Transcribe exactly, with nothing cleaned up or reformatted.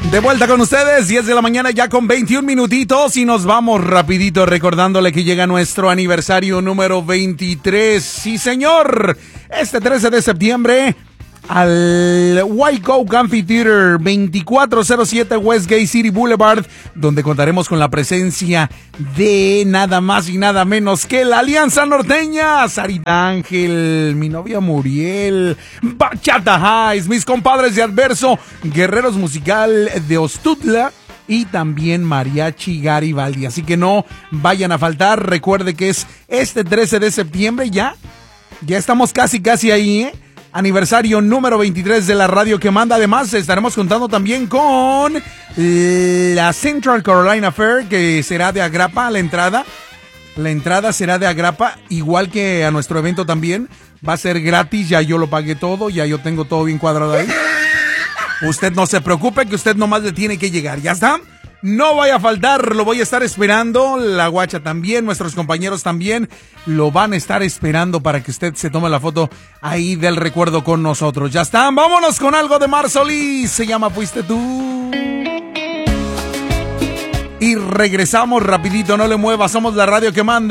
De vuelta con ustedes, diez de la mañana ya con veintiún minutitos y nos vamos rapidito recordándole que llega nuestro aniversario número veintitrés. Sí, señor, este trece de septiembre al White Oak Amphitheater, veinticuatro cero siete Westgate City Boulevard, donde contaremos con la presencia de nada más y nada menos que la Alianza Norteña, Sarita Ángel, mi novia Muriel, Bachata Highs, mis compadres de Adverso, Guerreros Musical de Ostutla y también Mariachi Garibaldi. Así que no vayan a faltar. Recuerde que es este trece de septiembre, ya, ya estamos casi casi ahí, ¿eh? Aniversario número veintitrés de la radio que manda. Además, estaremos contando también con la Central Carolina Fair, que será de agrapa la entrada. La entrada será de agrapa, igual que a nuestro evento también. Va a ser gratis, ya yo lo pagué todo, ya yo tengo todo bien cuadrado ahí. Usted no se preocupe, que usted nomás le tiene que llegar. ¿Ya está? No vaya a faltar, lo voy a estar esperando. La guacha también, nuestros compañeros también lo van a estar esperando para que usted se tome la foto ahí del recuerdo con nosotros. Ya están, vámonos con algo de Mar Solís. Se llama Fuiste Tú. Y regresamos rapidito, no le muevas, somos la radio que manda.